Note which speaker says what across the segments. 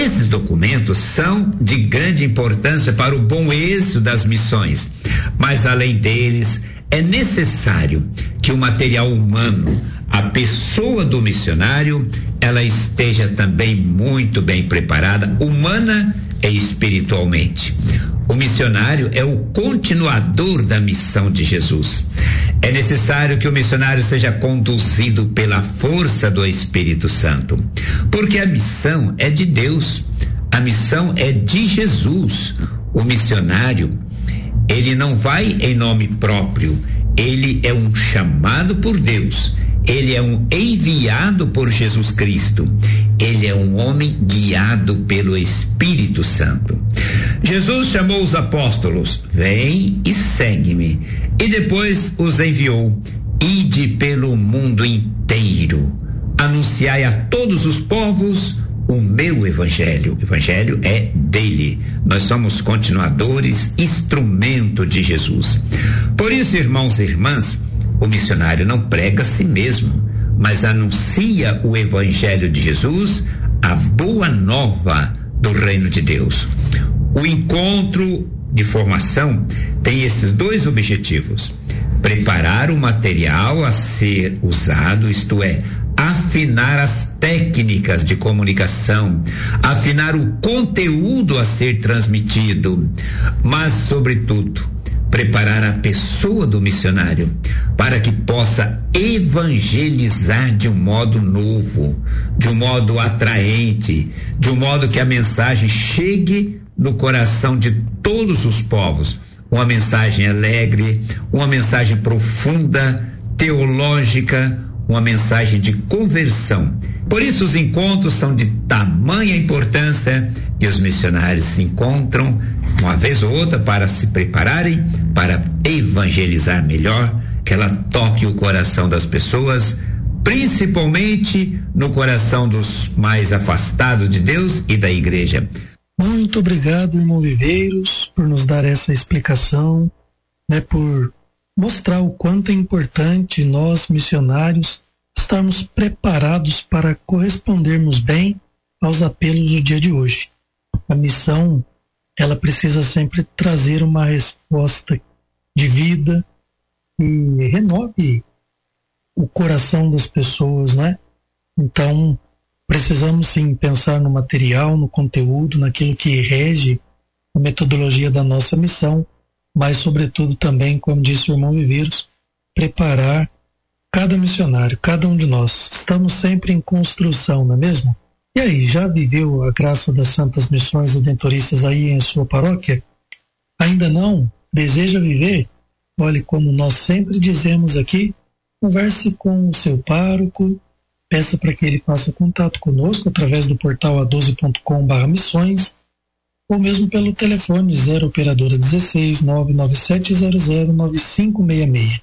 Speaker 1: Esses documentos são de grande importância para o bom êxito das missões, mas além deles, é necessário que o material humano, a pessoa do missionário, ela esteja também muito bem preparada, humana e espiritualmente. O missionário é o continuador da missão de Jesus. É necessário que o missionário seja conduzido pela força do Espírito Santo, porque a missão é de Deus, a missão é de Jesus. O missionário, ele não vai em nome próprio, ele é um chamado por Deus, ele é um enviado por Jesus Cristo, ele é um homem guiado pelo Espírito Santo. Jesus chamou os apóstolos: vem e segue-me, e depois os enviou: ide pelo mundo inteiro, anunciai a todos os povos o meu evangelho. O evangelho é dele. Nós somos continuadores, instrumento de Jesus. Por isso, irmãos e irmãs, o missionário não prega a si mesmo, mas anuncia o evangelho de Jesus, a boa nova do reino de Deus. O encontro de formação tem esses dois objetivos: preparar o material a ser usado, isto é, afinar as técnicas de comunicação, afinar o conteúdo a ser transmitido, mas, sobretudo, preparar a pessoa do missionário para que possa evangelizar de um modo novo, de um modo atraente, de um modo que a mensagem chegue no coração de todos os povos. Uma mensagem alegre, uma mensagem profunda, teológica, uma mensagem de conversão. Por isso os encontros são de tamanha importância e os missionários se encontram uma vez ou outra para se prepararem para evangelizar melhor, que ela toque o coração das pessoas, principalmente no coração dos mais afastados de Deus e da igreja.
Speaker 2: Muito obrigado, irmão Viveiros, por nos dar essa explicação, por mostrar o quanto é importante nós, missionários, estarmos preparados para correspondermos bem aos apelos do dia de hoje. A missão, ela precisa sempre trazer uma resposta de vida e renove o coração das pessoas, Então, precisamos sim pensar no material, no conteúdo, naquilo que rege a metodologia da nossa missão, mas sobretudo também, como disse o irmão Viveiros, preparar cada missionário, cada um de nós. Estamos sempre em construção, não é mesmo? E aí, já viveu a graça das Santas Missões Redentoristas aí em sua paróquia? Ainda não? Deseja viver? Olhe, como nós sempre dizemos aqui, converse com o seu pároco, peça para que ele faça contato conosco através do portal a12.com/missões ou mesmo pelo telefone 0 operadora 16 99700 9566.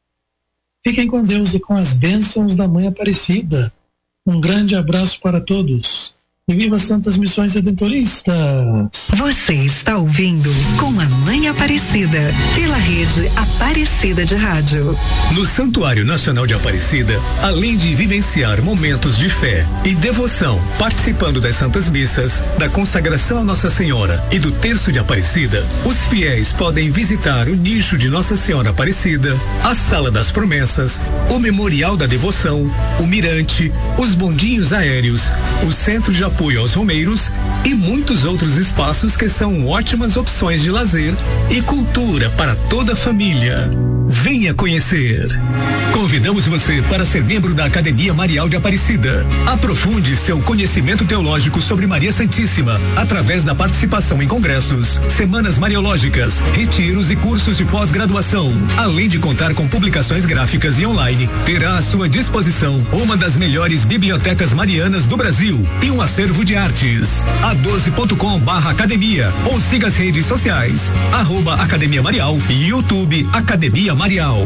Speaker 2: Fiquem com Deus e com as bênçãos da Mãe Aparecida. Um grande abraço para todos. E viva Santas Missões Redentoristas!
Speaker 3: Você está ouvindo Com a Mãe Aparecida, pela rede Aparecida de Rádio.
Speaker 4: No Santuário Nacional de Aparecida, além de vivenciar momentos de fé e devoção, participando das Santas Missas, da consagração a Nossa Senhora e do Terço de Aparecida, os fiéis podem visitar o nicho de Nossa Senhora Aparecida, a Sala das Promessas, o Memorial da Devoção, o Mirante, os bondinhos aéreos, o Centro de Apoio aos Romeiros e muitos outros espaços que são ótimas opções de lazer e cultura para toda a família. Venha conhecer. Convidamos você para ser membro da Academia Marial de Aparecida. Aprofunde seu conhecimento teológico sobre Maria Santíssima através da participação em congressos, semanas mariológicas, retiros e cursos de pós-graduação. Além de contar com publicações gráficas e online, terá à sua disposição uma das melhores bibliotecas marianas do Brasil e um acervo de artes. a12.com/academia ou siga as redes sociais @Academia Marial e YouTube Academia Marial.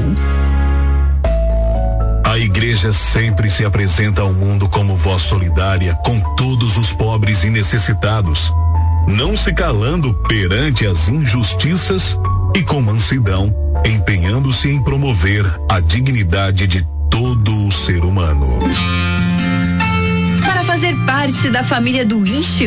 Speaker 5: A igreja sempre se apresenta ao mundo como voz solidária com todos os pobres e necessitados, não se calando perante as injustiças e com mansidão, empenhando-se em promover a dignidade de todo o ser humano.
Speaker 3: Para fazer parte da família do